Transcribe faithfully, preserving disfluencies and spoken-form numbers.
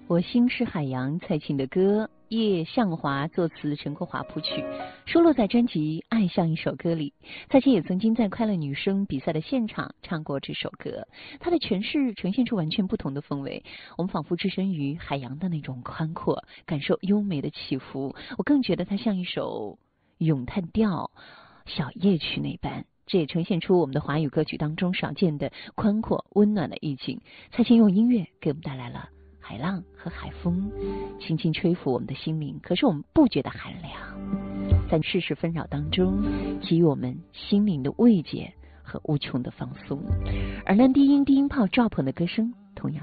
我心是海洋，蔡琴的歌，叶向华作词，陈国华谱曲，收录在专辑《爱像一首歌》里。蔡琴也曾经在快乐女声比赛的现场唱过这首歌，她的诠释呈现出完全不同的氛围。我们仿佛置身于海洋的那种宽阔，感受优美的起伏。我更觉得它像一首咏叹调小夜曲那般。这也呈现出我们的华语歌曲当中少见的宽阔温暖的意境。蔡琴用音乐给我们带来了海浪和海风，轻轻吹拂我们的心灵，可是我们不觉得寒凉，在世事纷扰当中给予我们心灵的慰藉和无穷的放松。而男低音低音炮赵鹏的歌声同样